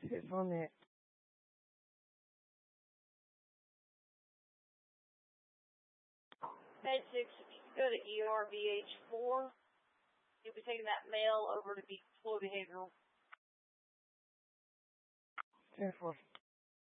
It's on it. Page 6, if you go to ERVH4, you'll be taking that male over to be Flow Behavioral. 10-4.